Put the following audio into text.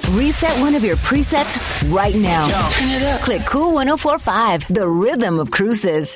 Reset one of your presets right now. Turn it up. Click Cool 104.5, the rhythm of Cruces.